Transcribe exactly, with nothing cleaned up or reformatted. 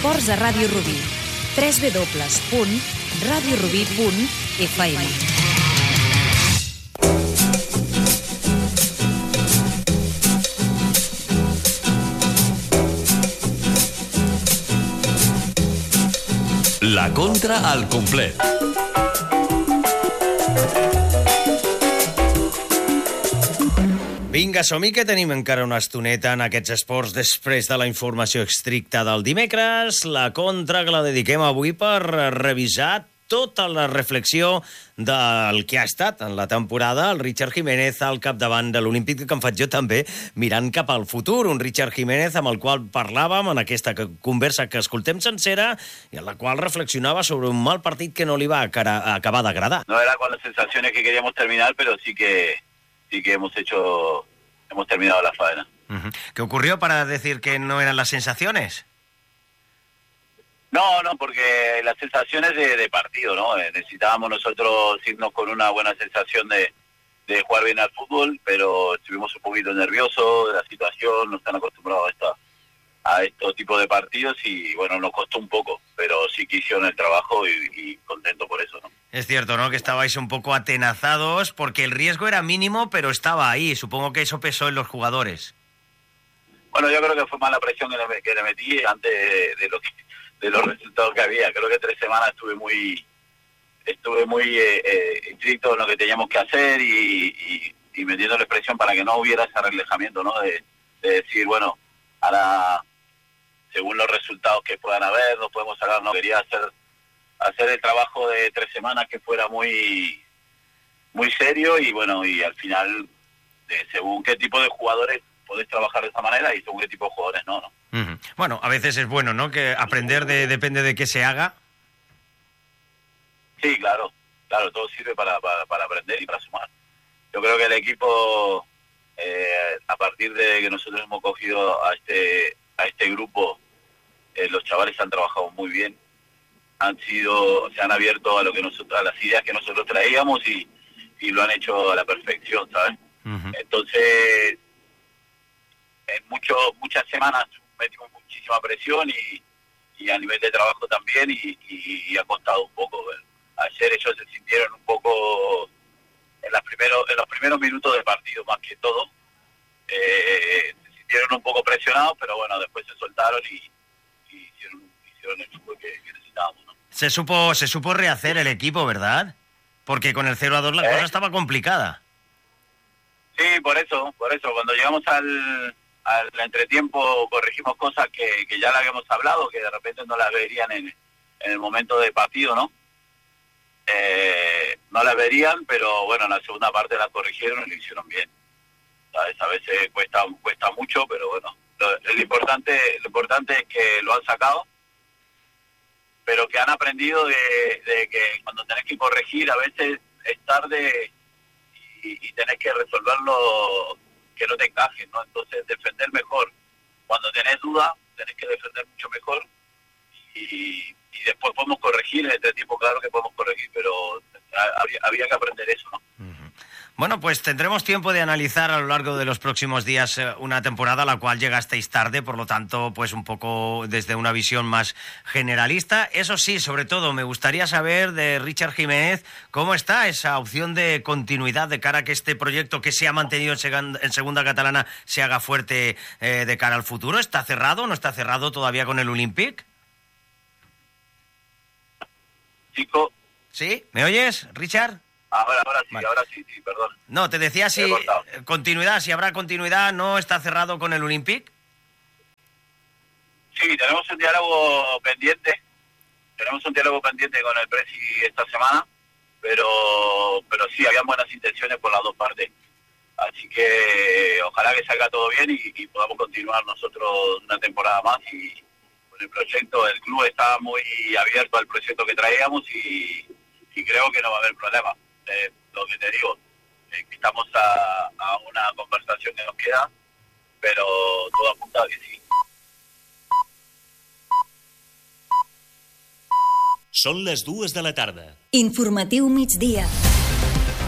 esports a Ràdio Rubí. w w w punt radio rubí punt f m. La contra al complet. Vinga, som-hi, que tenim encara una estoneta en aquests esports després de la informació estricta del dimecres. La contra que la dediquem avui per revisar tota la reflexió del que ha estat en la temporada el Richard Jiménez al capdavant de l'Olímpic, que em faig jo també mirant cap al futur. Un Richard Jiménez amb el qual parlàvem en aquesta conversa que escoltem sencera i en la qual reflexionava sobre un mal partit que no li va acabar d'agradar. No era con las sensaciones que queríamos terminar, pero sí que... sí que hemos hecho, hemos terminado la faena. Uh-huh. ¿Qué ocurrió para decir que no eran las sensaciones? No, no, porque las sensaciones de, de partido, ¿no? Eh, necesitábamos nosotros irnos con una buena sensación de, de jugar bien al fútbol, pero estuvimos un poquito nerviosos de la situación, no están acostumbrados a esta, a estos tipos de partidos y, bueno, nos costó un poco, pero sí que hicieron el trabajo y, y contento por eso, ¿no? Es cierto, ¿no?, que estabais un poco atenazados porque el riesgo era mínimo, pero estaba ahí. Supongo que eso pesó en los jugadores. Bueno, yo creo que fue más la presión que le, que le metí antes de, de, lo que, de los resultados que había. Creo que tres semanas estuve muy estuve muy eh, eh, estricto en lo que teníamos que hacer y, y, y metiéndole presión para que no hubiera ese relajamiento, ¿no? De, de decir, bueno, ahora, según los resultados que puedan haber, nos podemos sacar. No quería hacer... hacer el trabajo de tres semanas que fuera muy muy serio y bueno, y al final de según qué tipo de jugadores podés trabajar de esa manera y según qué tipo de jugadores no, ¿no? Uh-huh. Bueno, a veces es bueno, ¿no?, que aprender de, depende de qué se haga. Sí, claro, claro, todo sirve para, para, para aprender y para sumar. Yo creo que el equipo, eh, a partir de que nosotros hemos cogido a este a este grupo, eh, los chavales han trabajado muy bien. Han sido, se han abierto a lo que nosotros, a las ideas que nosotros traíamos y, y lo han hecho a la perfección, ¿sabes? Uh-huh. Entonces, en mucho, muchas semanas metimos muchísima presión y, y a nivel de trabajo también y, y, y ha costado un poco. ¿ver? Ayer ellos se sintieron un poco en, las primeros, en los primeros minutos del partido, más que todo, eh, se sintieron un poco presionados, pero bueno, después se soltaron y, y hicieron, hicieron el fútbol que, que necesitábamos. Se supo, se supo rehacer el equipo, ¿verdad? Porque con el cero a dos la ¿Eh? cosa estaba complicada. Sí, por eso, por eso. Cuando llegamos al, al entretiempo corregimos cosas que, que ya le habíamos hablado, que de repente no las verían en, en el momento de partido, ¿no? Eh, no las verían, pero bueno, en la segunda parte las corrigieron y lo hicieron bien. ¿Sabes? A veces cuesta, cuesta mucho, pero bueno. Lo, lo importante, lo importante es que lo han sacado, pero que han aprendido de, de que cuando tenés que corregir a veces es tarde y, y tenés que resolverlo que no te encaje, ¿no? Entonces defender mejor. Cuando tenés duda, tenés que defender mucho mejor y, y después podemos corregir en este tiempo, claro que podemos corregir, pero había, había que aprender eso, ¿no? Uh-huh. Bueno, pues tendremos tiempo de analizar a lo largo de los próximos días una temporada a la cual llegasteis tarde, por lo tanto, pues un poco desde una visión más generalista. Eso sí, sobre todo, me gustaría saber de Richard Jiménez cómo está esa opción de continuidad de cara a que este proyecto que se ha mantenido en, segunda, en segunda catalana se haga fuerte eh, de cara al futuro. ¿Está cerrado? ¿No está cerrado todavía con el Olympic? Chico. ¿Sí? ¿Me oyes, Richard? Ahora, ahora sí, vale. ahora sí, sí, perdón. No, te decía si continuidad, si habrá continuidad, ¿no está cerrado con el Olympic? Sí, tenemos un diálogo pendiente, tenemos un diálogo pendiente con el Presi esta semana, pero pero sí, habían buenas intenciones por las dos partes. Así que ojalá que salga todo bien y, y podamos continuar nosotros una temporada más y con el proyecto. El club está muy abierto al proyecto que traíamos y, y creo que no va a haber problema. Eh, lo que te digo, eh, estamos a, a una conversación que nos queda, pero todo apunta a que sí. Són les dues de la tarda. Informatiu migdia.